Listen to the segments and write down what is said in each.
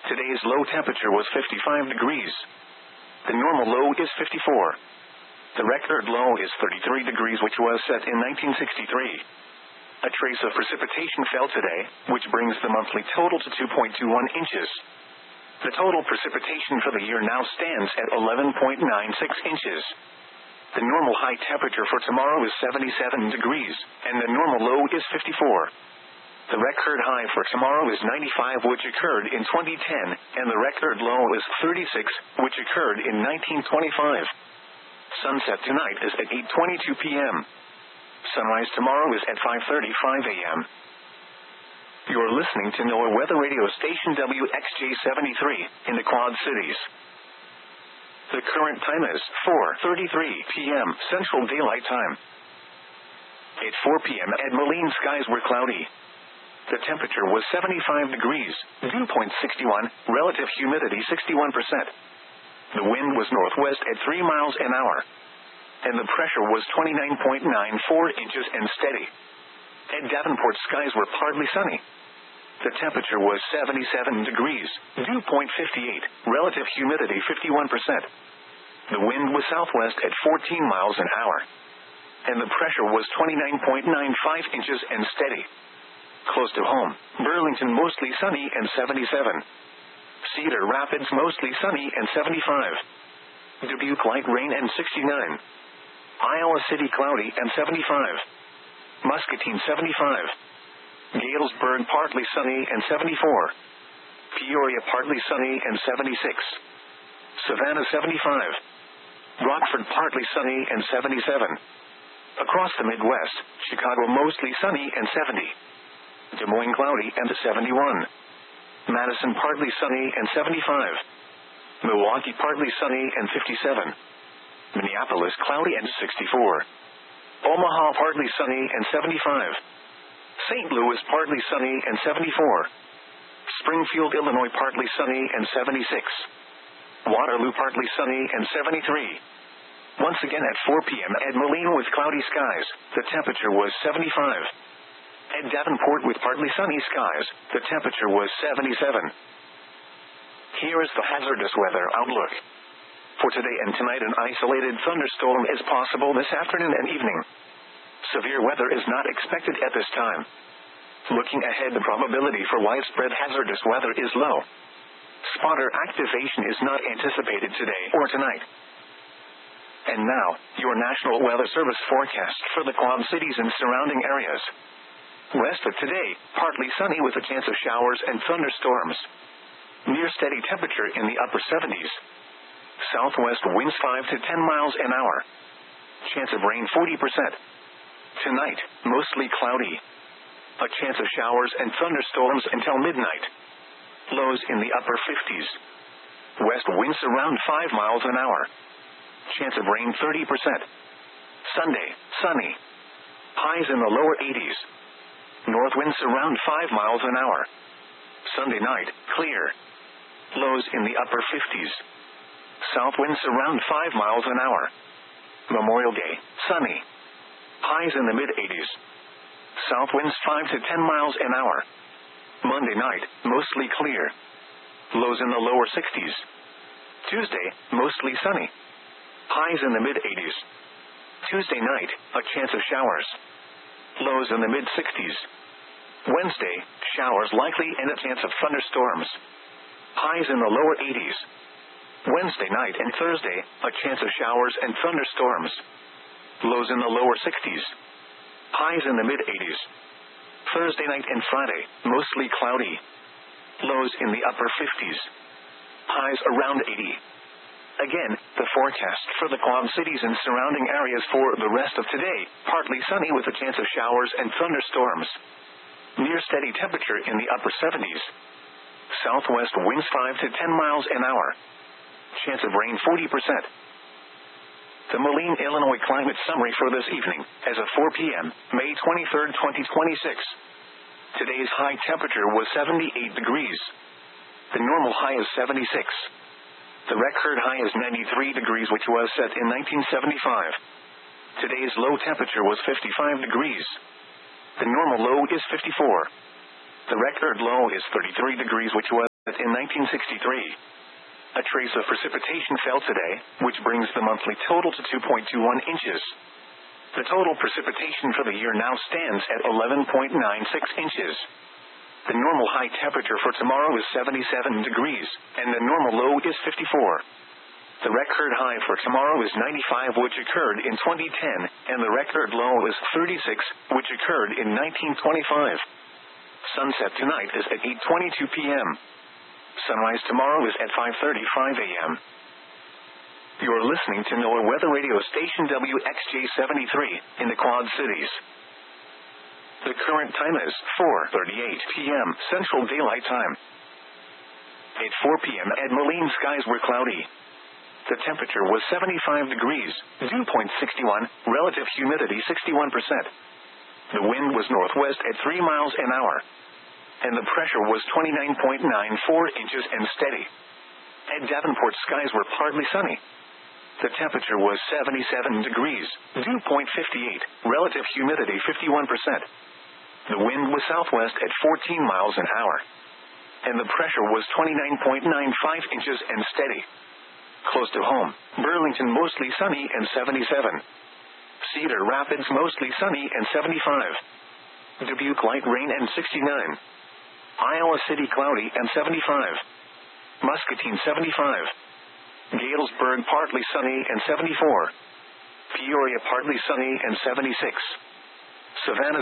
Today's low temperature was 55 degrees. The normal low is 54. The record low is 33 degrees, which was set in 1963. A trace of precipitation fell today, which brings the monthly total to 2.21 inches. The total precipitation for the year now stands at 11.96 inches. The normal high temperature for tomorrow is 77 degrees, and the normal low is 54. The record high for tomorrow is 95, which occurred in 2010, and the record low is 36, which occurred in 1925. Sunset tonight is at 8:22 p.m. Sunrise tomorrow is at 5:35 a.m. You're listening to NOAA Weather Radio Station WXJ-73 in the Quad Cities. The current time is 4:33 p.m. Central Daylight Time. At 4 p.m. at Moline, skies were cloudy. The temperature was 75 degrees, dew point 61, relative humidity 61%. The wind was northwest at 3 miles an hour, and the pressure was 29.94 inches and steady. At Davenport, skies were partly sunny. The temperature was 77 degrees, dew point 58, relative humidity 51%. The wind was southwest at 14 miles an hour, and the pressure was 29.95 inches and steady. Close to home, Burlington mostly sunny and 77. Cedar Rapids mostly sunny and 75. Dubuque light rain and 69. Iowa City cloudy and 75. Muscatine 75. Galesburg partly sunny and 74. Peoria partly sunny and 76. Savannah 75. Rockford partly sunny and 77. Across the Midwest, Chicago mostly sunny and 70. Des Moines cloudy and 71. Madison partly sunny and 75. Milwaukee partly sunny and 57. Minneapolis cloudy and 64. Omaha partly sunny and 75. St. Louis partly sunny and 74. Springfield, Illinois partly sunny and 76. Waterloo partly sunny and 73. Once again at 4 p.m. at Moline with cloudy skies, the temperature was 75. At Davenport with partly sunny skies, the temperature was 77. Here is the hazardous weather outlook. For today and tonight, an isolated thunderstorm is possible this afternoon and evening. Severe weather is not expected at this time. Looking ahead, the probability for widespread hazardous weather is low. Spotter activation is not anticipated today or tonight. And now, your National Weather Service forecast for the Quad Cities and surrounding areas. West of today, partly sunny with a chance of showers and thunderstorms. Near steady temperature in the upper 70s. Southwest winds 5 to 10 miles an hour. Chance of rain 40%. Tonight, mostly cloudy. A chance of showers and thunderstorms until midnight. Lows in the upper 50s. West winds around 5 miles an hour. Chance of rain 30%. Sunday, sunny. Highs in the lower 80s. North winds around 5 miles an hour. Sunday night, clear. Lows in the upper 50s. South winds around 5 miles an hour. Memorial Day, sunny. Highs in the mid-80s. South winds 5 to 10 miles an hour. Monday night, mostly clear. Lows in the lower 60s. Tuesday, mostly sunny. Highs in the mid-80s. Tuesday night, a chance of showers. Lows in the mid-60s. Wednesday, showers likely and a chance of thunderstorms. Highs in the lower 80s. Wednesday night and Thursday, a chance of showers and thunderstorms. Lows in the lower 60s. Highs in the mid-80s. Thursday night and Friday, mostly cloudy. Lows in the upper 50s. Highs around 80. Again, the forecast for the Quad Cities and surrounding areas for the rest of today, partly sunny with a chance of showers and thunderstorms. Near steady temperature in the upper 70s. Southwest winds 5 to 10 miles an hour. Chance of rain 40%. The Moline, Illinois climate summary for this evening, as of 4 p.m., May 23, 2026. Today's high temperature was 78 degrees. The normal high is 76. The record high is 93 degrees, which was set in 1975. Today's low temperature was 55 degrees. The normal low is 54. The record low is 33 degrees, which was in 1963. A trace of precipitation fell today, which brings the monthly total to 2.21 inches. The total precipitation for the year now stands at 11.96 inches. The normal high temperature for tomorrow is 77 degrees, and the normal low is 54. The record high for tomorrow is 95, which occurred in 2010, and the record low is 36, which occurred in 1925. Sunset tonight is at 8:22 p.m. Sunrise tomorrow is at 5:35 a.m. You're listening to NOAA Weather Radio Station WXJ-73 in the Quad Cities. The current time is 4:38 p.m. Central Daylight Time. At 4 p.m. at Moline, skies were cloudy. The temperature was 75 degrees, dew point 61, relative humidity 61%. The wind was northwest at 3 miles an hour. And the pressure was 29.94 inches and steady. At Davenport, skies were partly sunny. The temperature was 77 degrees, dew point 58, relative humidity 51%. The wind was southwest at 14 miles an hour. And the pressure was 29.95 inches and steady. Close to home, Burlington mostly sunny and 77. Cedar Rapids mostly sunny and 75. Dubuque light rain and 69. Iowa City cloudy and 75. Muscatine 75. Galesburg partly sunny and 74. Peoria partly sunny and 76. Savannah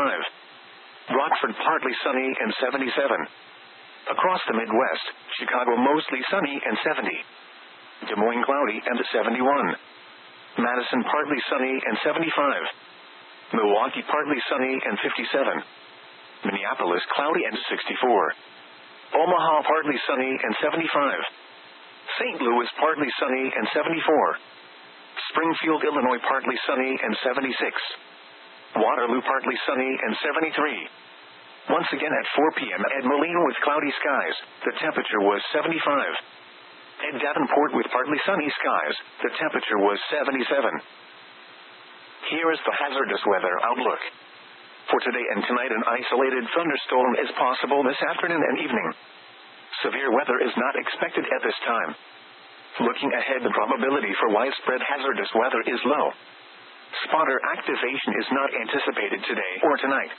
75. Rockford partly sunny and 77. Across the Midwest, Chicago mostly sunny and 70. Des Moines cloudy and 71. Madison partly sunny and 75. Milwaukee partly sunny and 57. Minneapolis cloudy and 64. Omaha partly sunny and 75. St. Louis partly sunny and 74. Springfield, Illinois partly sunny and 76. Waterloo partly sunny and 73. Once again at 4 p.m. at Moline with cloudy skies, the temperature was 75. At Davenport with partly sunny skies, the temperature was 77. Here is the hazardous weather outlook. For today and tonight, an isolated thunderstorm is possible this afternoon and evening. Severe weather is not expected at this time. Looking ahead, the probability for widespread hazardous weather is low. Spotter activation is not anticipated today or tonight.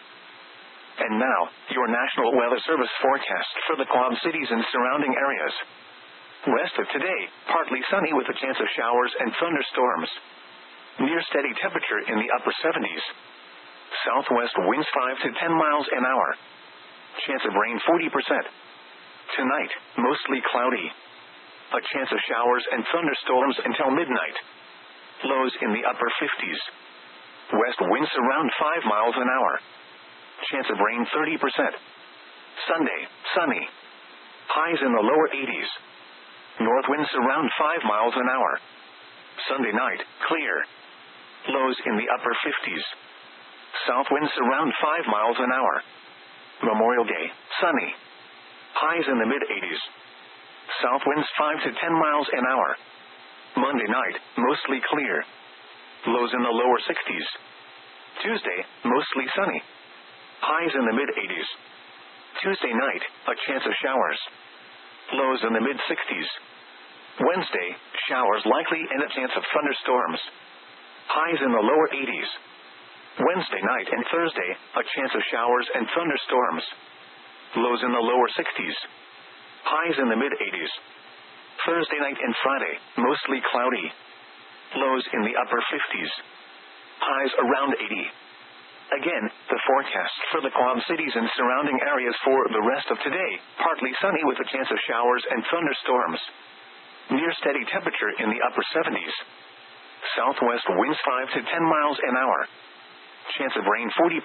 And now, your National Weather Service forecast for the Quad Cities and surrounding areas. West of today, partly sunny with a chance of showers and thunderstorms. Near steady temperature in the upper 70s. Southwest winds 5 to 10 miles an hour. Chance of rain 40%. Tonight, mostly cloudy. A chance of showers and thunderstorms until midnight. Lows in the upper 50s. West winds around 5 miles an hour. Chance of rain 30%. Sunday, sunny. Highs in the lower 80s. North winds around 5 miles an hour. Sunday night, clear. Lows in the upper 50s. South winds around 5 miles an hour. Memorial Day, sunny. Highs in the mid-80s. South winds 5 to 10 miles an hour. Monday night, mostly clear. Lows in the lower 60s. Tuesday, mostly sunny. Highs in the mid-80s. Tuesday night, a chance of showers. Lows in the mid-60s. Wednesday, showers likely and a chance of thunderstorms. Highs in the lower 80s. Wednesday night and Thursday, a chance of showers and thunderstorms. Lows in the lower 60s. Highs in the mid-80s. Thursday night and Friday, mostly cloudy. Lows in the upper 50s. Highs around 80. Again, the forecast for the Quad Cities and surrounding areas for the rest of today, partly sunny with a chance of showers and thunderstorms. Near steady temperature in the upper 70s. Southwest winds 5 to 10 miles an hour. Chance of rain 40%.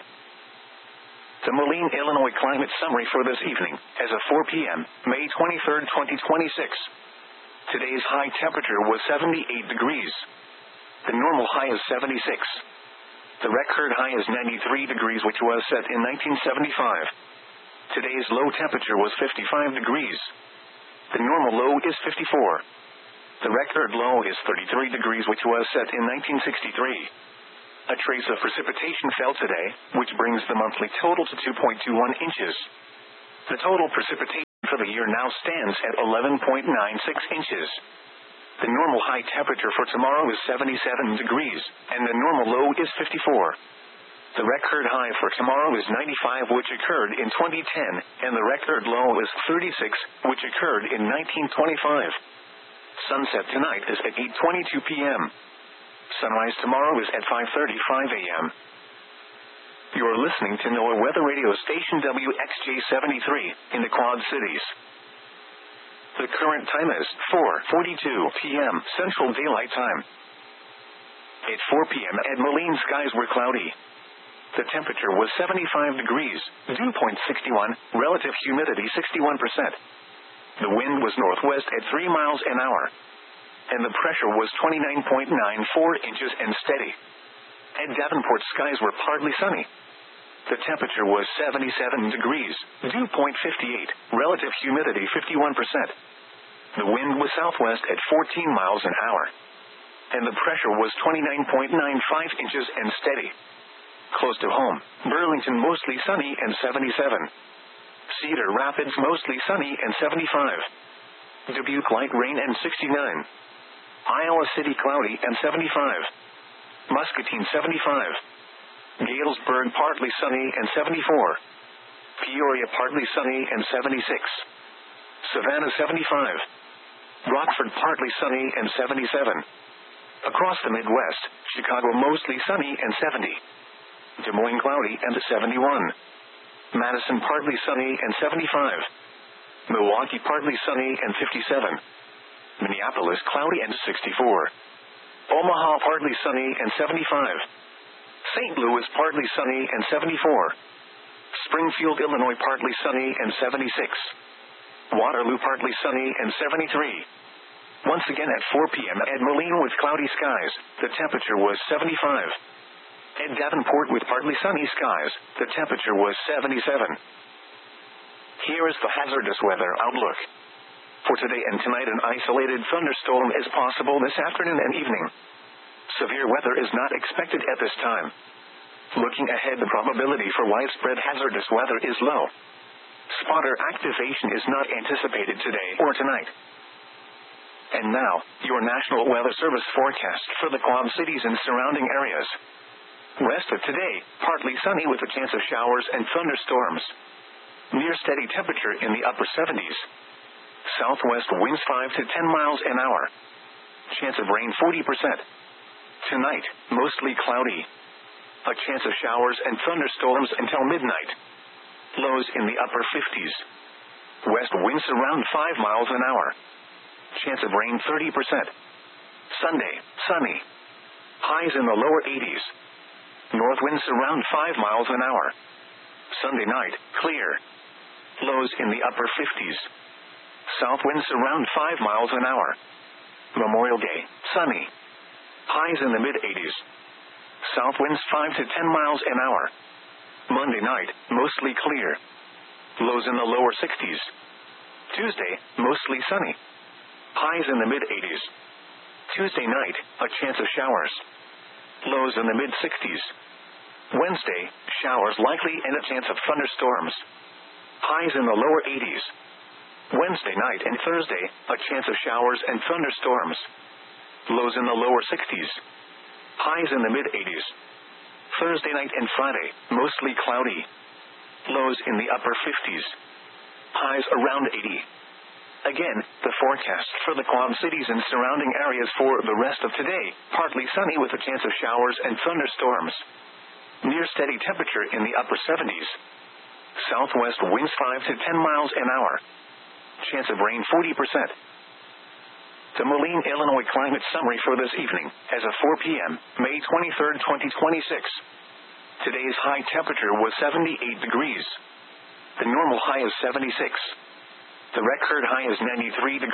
The Moline, Illinois climate summary for this evening, as of 4 p.m., May 23, 2026. Today's high temperature was 78 degrees. The normal high is 76. The record high is 93 degrees, which was set in 1975. Today's low temperature was 55 degrees. The normal low is 54. The record low is 33 degrees, which was set in 1963. A trace of precipitation fell today, which brings the monthly total to 2.21 inches. The total precipitation for the year now stands at 11.96 inches. The normal high temperature for tomorrow is 77 degrees, and the normal low is 54. The record high for tomorrow is 95, which occurred in 2010, and the record low is 36, which occurred in 1925. Sunset tonight is at 8:22 p.m. Sunrise tomorrow is at 5:35 a.m. You're listening to NOAA Weather Radio Station WXJ73 in the Quad Cities. The current time is 4:42 p.m. Central Daylight Time. At 4 p.m. at Moline, skies were cloudy. The temperature was 75 degrees, dew point 61, relative humidity 61%. The wind was northwest at 3 miles an hour, and the pressure was 29.94 inches and steady. At Davenport, skies were partly sunny. The temperature was 77 degrees, dew point 58, relative humidity 51%. The wind was southwest at 14 miles an hour, and the pressure was 29.95 inches and steady. Close to home, Burlington mostly sunny and 77. Cedar Rapids mostly sunny and 75. Dubuque light rain and 69. Iowa City cloudy and 75. Muscatine 75. Galesburg partly sunny and 74. Peoria partly sunny and 76. Savannah 75. Rockford partly sunny and 77. Across the Midwest, Chicago mostly sunny and 70. Des Moines cloudy and 71. Madison partly sunny and 75. Milwaukee partly sunny and 57. Minneapolis cloudy and 64. Omaha partly sunny and 75. St. Louis partly sunny and 74. Springfield, Illinois partly sunny and 76. Waterloo partly sunny and 73. Once again at 4 p.m. at Moline with cloudy skies, the temperature was 75. At Davenport with partly sunny skies, the temperature was 77. Here is the hazardous weather outlook. For today and tonight, an isolated thunderstorm is possible this afternoon and evening. Severe weather is not expected at this time. Looking ahead, the probability for widespread hazardous weather is low. Spotter activation is not anticipated today or tonight. And now, your National Weather Service forecast for the Quad Cities and surrounding areas. Rest of today, partly sunny with a chance of showers and thunderstorms. Near steady temperature in the upper 70s. Southwest winds 5 to 10 miles an hour. Chance of rain 40%. Tonight, mostly cloudy. A chance of showers and thunderstorms until midnight. Lows in the upper 50s. West winds around 5 miles an hour. Chance of rain 30%. Sunday, sunny. Highs in the lower 80s. North winds around 5 miles an hour. Sunday night, clear. Lows in the upper 50s. South winds around 5 miles an hour. Memorial Day, sunny. Highs in the mid-80s. South winds 5 to 10 miles an hour. Monday night, mostly clear. Lows in the lower 60s. Tuesday, mostly sunny. Highs in the mid-80s. Tuesday night, a chance of showers. Lows in the mid-60s. Wednesday, showers likely and a chance of thunderstorms. Highs in the lower 80s. Wednesday night and Thursday, a chance of showers and thunderstorms. Lows in the lower 60s. Highs in the mid-80s. Thursday night and Friday, mostly cloudy. Lows in the upper 50s. Highs around 80. Again, the forecast for the Quad Cities and surrounding areas for the rest of today, partly sunny with a chance of showers and thunderstorms. Near steady temperature in the upper 70s. Southwest winds 5 to 10 miles an hour. Chance of rain 40%. The Moline, Illinois climate summary for this evening, as of 4 p.m., May 23, 2026. Today's high temperature was 78 degrees. The normal high is 76. The record high is 93 degrees.